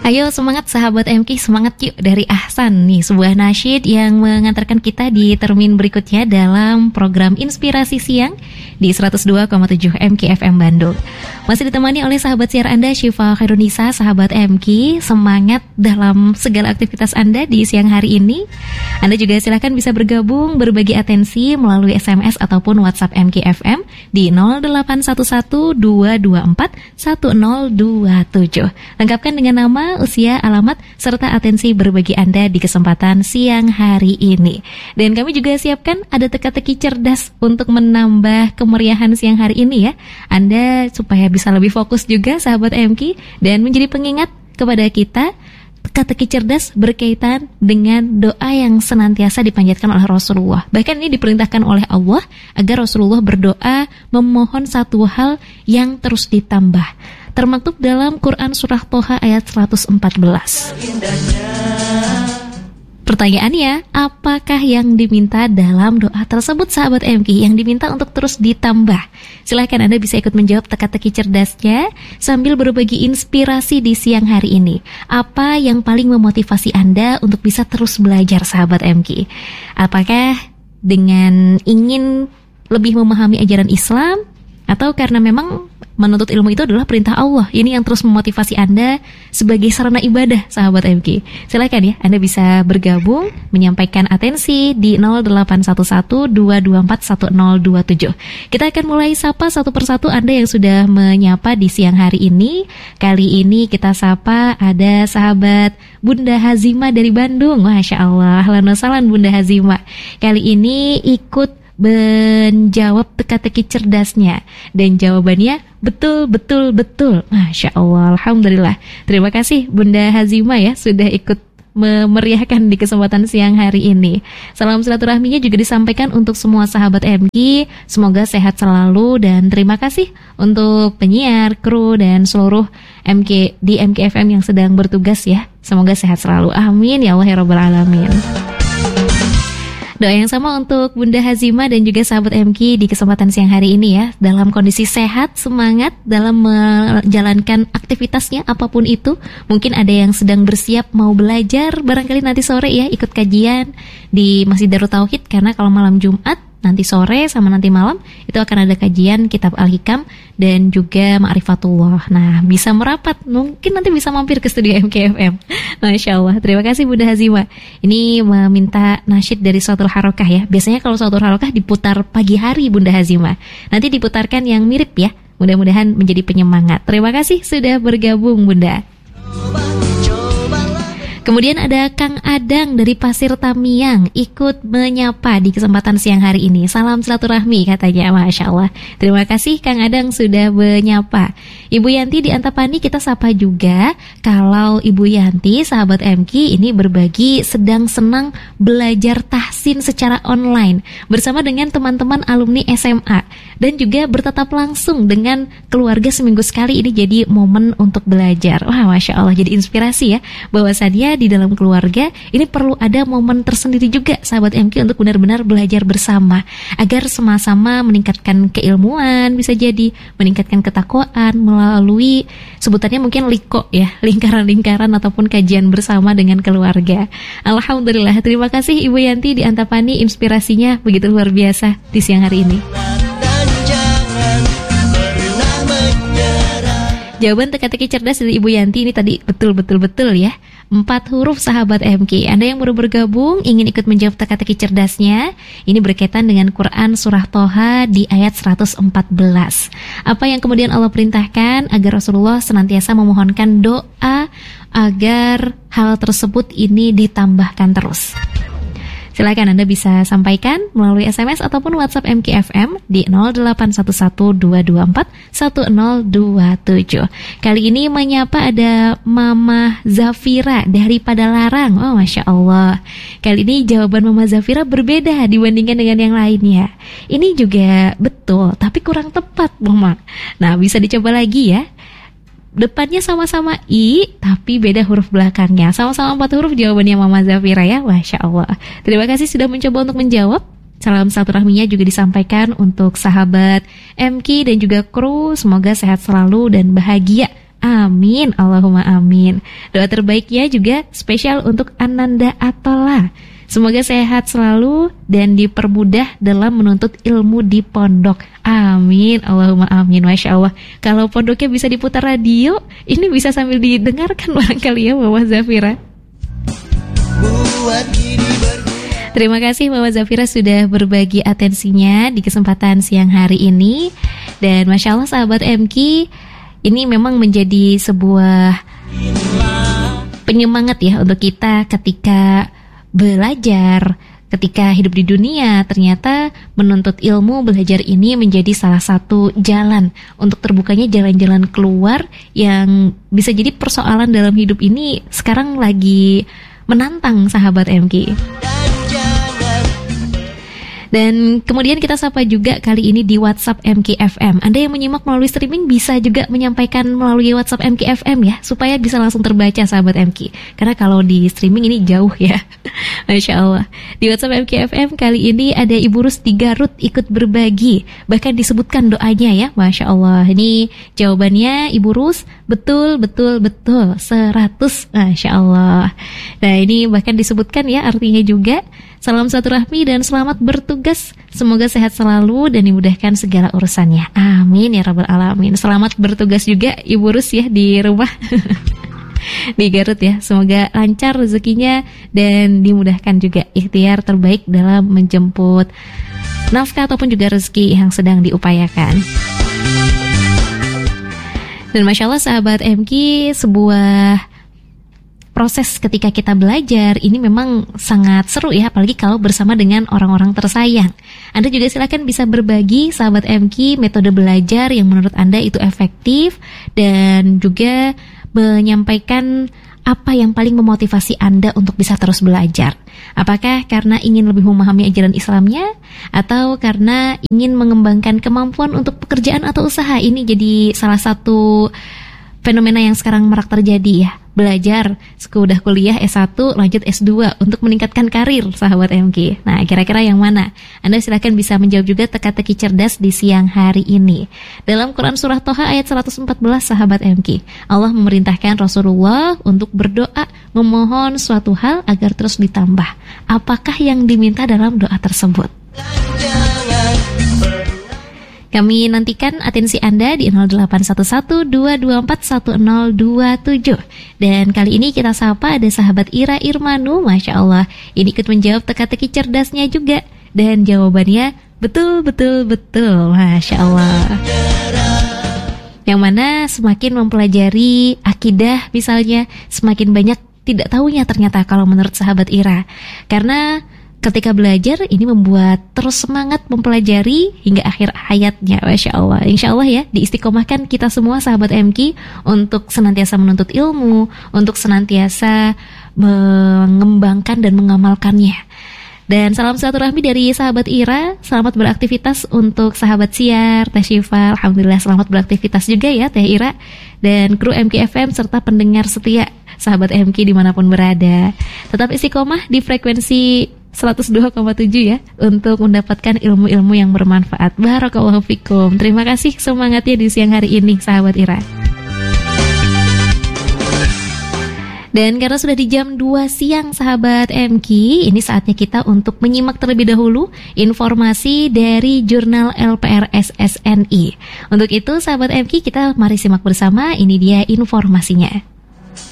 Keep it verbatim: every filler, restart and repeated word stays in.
Ayo semangat sahabat M K, semangat yuk dari Ahsan nih, sebuah nasyid yang mengantarkan kita di termin berikutnya dalam program Inspirasi Siang di seratus dua koma tujuh M K F M Bandung. Masih ditemani oleh sahabat siar Anda Syifa Khairunisa, sahabat M K, semangat dalam segala aktivitas Anda di siang hari ini. Anda juga silakan bisa bergabung, berbagi atensi melalui S M S ataupun WhatsApp M K F M di nol delapan satu satu dua dua empat satu nol dua tujuh. Lengkapkan dengan nama, usia, alamat, serta atensi berbagi Anda di kesempatan siang hari ini. Dan kami juga siapkan ada teka-teki cerdas untuk menambah kemeriahan siang hari ini ya. Anda supaya bisa lebih fokus juga sahabat M K dan menjadi pengingat kepada kita. Teka-teki cerdas berkaitan dengan doa yang senantiasa dipanjatkan oleh Rasulullah. Bahkan ini diperintahkan oleh Allah agar Rasulullah berdoa memohon satu hal yang terus ditambah. Termaktub dalam Quran Surah Toha ayat seratus empat belas. Pertanyaannya, apakah yang diminta dalam doa tersebut sahabat M K? Yang diminta untuk terus ditambah. Silahkan Anda bisa ikut menjawab teka-teki cerdasnya sambil berbagi inspirasi di siang hari ini. Apa yang paling memotivasi Anda untuk bisa terus belajar sahabat M K? Apakah dengan ingin lebih memahami ajaran Islam, atau karena memang menuntut ilmu itu adalah perintah Allah? Ini yang terus memotivasi Anda sebagai sarana ibadah sahabat M K. Silakan ya, Anda bisa bergabung menyampaikan atensi di nol delapan satu satu dua dua empat satu nol dua tujuh. Kita akan mulai sapa satu persatu Anda yang sudah menyapa di siang hari ini. Kali ini kita sapa ada sahabat Bunda Hazima dari Bandung. Masya Allah, ahlan wa sahlan Bunda Hazima. Kali ini ikut menjawab teka-teki cerdasnya dan jawabannya betul betul betul. Masya Allah, alhamdulillah. Terima kasih Bunda Hazima ya sudah ikut memeriahkan di kesempatan siang hari ini. Salam silaturahminya juga disampaikan untuk semua sahabat M K. Semoga sehat selalu dan terima kasih untuk penyiar, kru dan seluruh M K di M K F M yang sedang bertugas ya. Semoga sehat selalu. Amin ya Allah ya Rabbal Alamin. Doa yang sama untuk Bunda Hazima dan juga sahabat M K di kesempatan siang hari ini ya. Dalam kondisi sehat, semangat dalam menjalankan aktivitasnya apapun itu. Mungkin ada yang sedang bersiap mau belajar, barangkali nanti sore ya ikut kajian di Masjid Darut Tauhid. Karena kalau malam Jumat, nanti sore sama nanti malam itu akan ada kajian kitab Al-Hikam dan juga Ma'rifatullah. Nah, bisa merapat, mungkin nanti bisa mampir ke studio M K F M. Masya Allah, terima kasih Bunda Hazima. Ini meminta nasyid dari Shawtul Harokah ya. Biasanya kalau Shawtul Harokah diputar pagi hari Bunda Hazima. Nanti diputarkan yang mirip ya. Mudah-mudahan menjadi penyemangat. Terima kasih sudah bergabung Bunda. Kemudian ada Kang Adang dari Pasir Tamiang ikut menyapa di kesempatan siang hari ini. Salam silaturahmi katanya, Masya Allah. Terima kasih Kang Adang sudah menyapa. Ibu Yanti di Antapani kita sapa juga. Kalau Ibu Yanti sahabat M K ini berbagi sedang senang belajar tahsin secara online bersama dengan teman-teman alumni S M A dan juga bertatap langsung dengan keluarga seminggu sekali. Ini jadi momen untuk belajar. Wah, Masya Allah, jadi inspirasi ya bahwasannya di dalam keluarga ini perlu ada momen tersendiri juga sahabat M K untuk benar-benar belajar bersama agar sama-sama meningkatkan keilmuan, bisa jadi meningkatkan ketakwaan melalui sebutannya mungkin liko ya, lingkaran-lingkaran ataupun kajian bersama dengan keluarga. Alhamdulillah, terima kasih Ibu Yanti di Antapani, inspirasinya begitu luar biasa di siang hari ini. Jawaban teka-teki cerdas dari Ibu Yanti ini tadi betul-betul-betul ya. Empat huruf sahabat M K. Anda yang baru bergabung ingin ikut menjawab teka-teki cerdasnya, ini berkaitan dengan Quran Surah Toha di ayat seratus empat belas. Apa yang kemudian Allah perintahkan agar Rasulullah senantiasa memohonkan doa agar hal tersebut ini ditambahkan terus. Silakan Anda bisa sampaikan melalui S M S ataupun WhatsApp M K F M di nol delapan satu satu dua dua empat satu nol dua tujuh. Kali ini menyapa ada Mama Zafira dari Padalarang. Oh, Masya Allah. Kali ini jawaban Mama Zafira berbeda dibandingkan dengan yang lainnya. Ini juga betul, tapi kurang tepat, Mama. Nah, bisa dicoba lagi ya. Depannya sama-sama I, tapi beda huruf belakangnya. Sama-sama empat huruf jawabannya Mama Zafira ya. Masya Allah. Terima kasih sudah mencoba untuk menjawab. Salam silaturahminya juga disampaikan untuk sahabat M K dan juga kru. Semoga sehat selalu dan bahagia Amin, Allahumma amin. Doa terbaiknya juga spesial untuk Ananda Atola. Semoga sehat selalu dan dipermudah dalam menuntut ilmu di pondok. Amin, Allahumma amin. Masya Allah, kalau pondoknya bisa diputar radio, ini bisa sambil didengarkan barangkali ya Mama Zafira. Terima kasih Mama Zafira sudah berbagi atensinya di kesempatan siang hari ini. Dan Masya Allah sahabat M K, ini memang menjadi sebuah penyemangat ya untuk kita ketika belajar, ketika hidup di dunia. Ternyata menuntut ilmu, belajar ini menjadi salah satu jalan untuk terbukanya jalan-jalan keluar yang bisa jadi persoalan dalam hidup ini sekarang lagi menantang sahabat M K. Dan kemudian kita sapa juga kali ini di WhatsApp M K F M. Anda yang menyimak melalui streaming bisa juga menyampaikan melalui WhatsApp M K F M ya, supaya bisa langsung terbaca sahabat M K. Karena kalau di streaming ini jauh ya. Masya Allah. Di WhatsApp M K F M kali ini ada Ibu Rus di Garut ikut berbagi. Bahkan disebutkan doanya ya. Masya Allah. Ini jawabannya Ibu Rus, betul, betul, betul, seratus. Masya Allah. Nah ini bahkan disebutkan ya artinya juga. Salam satu rahmi dan selamat bertugas. Semoga sehat selalu dan dimudahkan segala urusannya. Amin ya rabbal alamin. Selamat bertugas juga Ibu Rus ya di rumah di Garut ya. Semoga lancar rezekinya dan dimudahkan juga ikhtiar terbaik dalam menjemput nafkah ataupun juga rezeki yang sedang diupayakan. Dan Masya Allah sahabat M K, sebuah proses ketika kita belajar ini memang sangat seru ya, apalagi kalau bersama dengan orang-orang tersayang. Anda juga silakan bisa berbagi sahabat M K metode belajar yang menurut Anda itu efektif dan juga menyampaikan apa yang paling memotivasi Anda untuk bisa terus belajar. Apakah karena ingin lebih memahami ajaran Islamnya atau karena ingin mengembangkan kemampuan untuk pekerjaan atau usaha. Ini jadi salah satu fenomena yang sekarang marak terjadi ya. Belajar sudah kuliah S satu lanjut S dua untuk meningkatkan karir sahabat M K. Nah kira-kira yang mana? Anda silakan bisa menjawab juga teka-teki cerdas di siang hari ini. Dalam Quran Surah Toha ayat seratus empat belas sahabat M K, Allah memerintahkan Rasulullah untuk berdoa memohon suatu hal agar terus ditambah. Apakah yang diminta dalam doa tersebut? Kami nantikan atensi Anda di nol delapan satu satu dua dua empat satu nol dua tujuh. Dan kali ini kita sapa ada sahabat Ira Irmanu. Masya Allah, ini ikut menjawab teka-teki cerdasnya juga. Dan jawabannya betul, betul, betul. Masya Allah. Yang mana semakin mempelajari akidah misalnya, semakin banyak tidak tahunya ternyata kalau menurut sahabat Ira. Karena ketika belajar ini membuat terus semangat mempelajari hingga akhir hayatnya. Masya Allah. Insya Allah ya diistiqomahkan kita semua sahabat M K untuk senantiasa menuntut ilmu, untuk senantiasa mengembangkan dan mengamalkannya. Dan salam silaturahmi dari sahabat Ira. Selamat beraktivitas untuk sahabat Siar, Teh Syifa. Alhamdulillah selamat beraktivitas juga ya Teh Ira. Dan kru M K F M serta pendengar setia sahabat M K dimanapun berada. Tetap istiqomah di frekuensi seratus dua koma tujuh ya untuk mendapatkan ilmu-ilmu yang bermanfaat. Barakallahu fikum. Terima kasih semangatnya di siang hari ini sahabat Ira. Dan karena sudah di jam dua siang sahabat M K, ini saatnya kita untuk menyimak terlebih dahulu informasi dari Jurnal L P R S S N I. Untuk itu sahabat M K, kita mari simak bersama, ini dia informasinya.